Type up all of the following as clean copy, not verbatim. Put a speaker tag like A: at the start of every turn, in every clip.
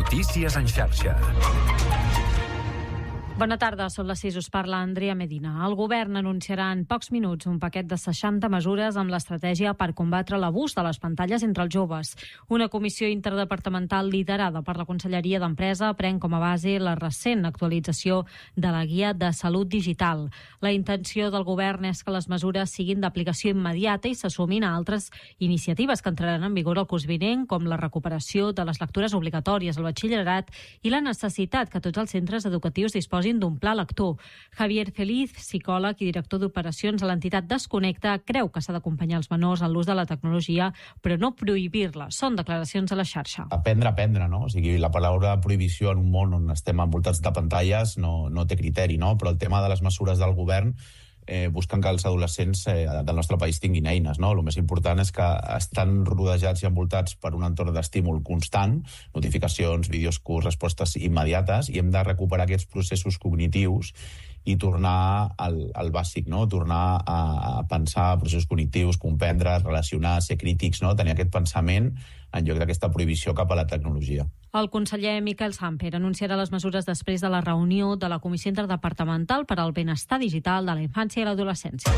A: Notícies en xarxa.
B: Bona tarda, són les 6, us parla Andrea Medina. El govern anunciarà en pocs minuts un paquet de 60 mesures amb l'estratègia per combatre l'abús de les pantalles entre els joves. Una comissió interdepartamental liderada per la Conselleria d'Empresa pren com a base la recent actualització de la Guia de Salut Digital. La intenció del govern és que les mesures siguin d'aplicació immediata i s'assumin a altres iniciatives que entraran en vigor el curs vinent, com la recuperació de les lectures obligatòries al batxillerat i la necessitat que tots els centres educatius disposin d'un pla lector. Javier Feliz, psicòleg i director d'operacions a l'entitat Desconnecta, creu que s'ha d'acompanyar els menors en l'ús de la tecnologia, però no prohibir-la. Són declaracions a la xarxa.
C: Aprendre, no? O sigui, la paraula prohibició en un món on estem envoltats de pantalles no té criteri, no? Però el tema de les mesures del govern busquen que els adolescents del nostre país tinguin eines, no? El més important és que estan rodejats i envoltats per un entorn d'estímul constant, notificacions, vídeos curts, respostes immediates, i hem de recuperar aquests processos cognitius i tornar al bàsic, no? Tornar a pensar processos cognitius, comprendre, relacionar, ser crítics, no? Tenir aquest pensament en lloc d'aquesta prohibició cap a la tecnologia.
B: El conseller Miquel Samper anunciarà les mesures després de la reunió de la Comissió Interdepartamental per al Benestar Digital de la Infància i l'Adolescència.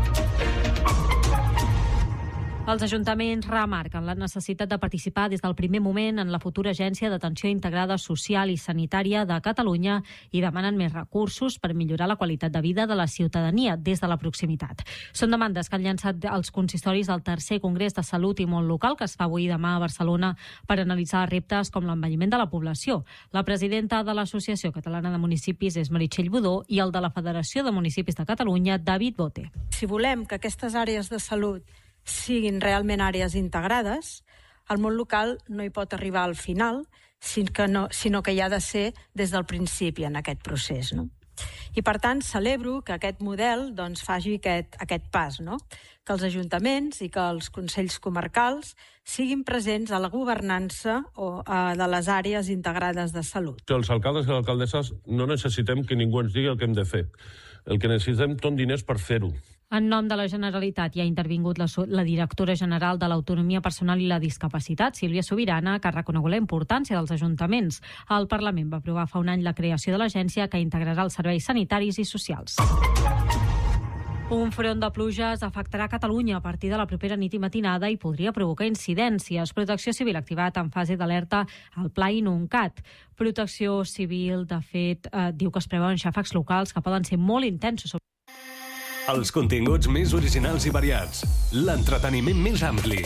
B: Els ajuntaments remarquen la necessitat de participar des del primer moment en la futura Agència d'Atenció Integrada Social i Sanitària de Catalunya i demanen més recursos per millorar la qualitat de vida de la ciutadania des de la proximitat. Són demandes que han llançat els consistoris del tercer Congrés de Salut i Món Local, que es fa avui i demà a Barcelona, per analitzar reptes com l'envelliment de la població. La presidenta de l'Associació Catalana de Municipis és Meritxell Budó i el de la Federació de Municipis de Catalunya, David Bote.
D: Si volem que aquestes àrees de salut siguin realment àrees integrades, el món local no hi pot arribar al final, sinó que hi ha de ser des del principi en aquest procés, no? I per tant celebro que aquest model faci aquest pas, no? Que els ajuntaments i que els consells comarcals siguin presents a la governança de les àrees integrades de salut.
E: Els alcaldes i les alcaldesses no necessitem que ningú ens digui el que hem de fer. El que necessitem són diners per fer-ho.
B: En nom de la Generalitat hi ha intervingut la directora general de l'Autonomia Personal i la Discapacitat, Sílvia Sobirana, que ha reconegut la importància dels ajuntaments. El Parlament va aprovar fa un any la creació de l'agència que integrarà els serveis sanitaris i socials. Un front de pluges afectarà Catalunya a partir de la propera nit i matinada i podria provocar incidències. Protecció Civil ha activat en fase d'alerta el Pla Inuncat. Protecció Civil, de fet, diu que es preveuen xàfecs locals que poden ser molt intensos.
A: Els continguts més originals i variats. L'entreteniment més ampli.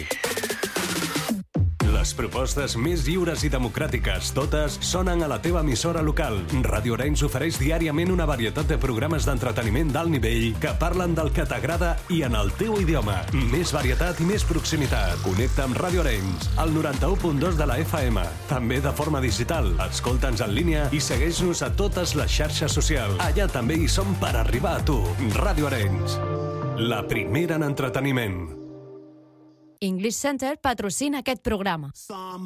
A: Les propostes més lliures i democràtiques, totes sonen a la teva emissora local. Ràdio Arenys ofereix diàriament una varietat de programes d'entreteniment d'alt nivell que parlen del que t'agrada i en el teu idioma. Més varietat i més proximitat. Connecta amb Ràdio Arenys, al 91.2 de la FM. També de forma digital. Escolta'ns en línia i segueix-nos a totes les xarxes socials. Allà també hi som per arribar a tu. Ràdio Arenys, la primera en entreteniment.
F: English Center patrocina aquest programa.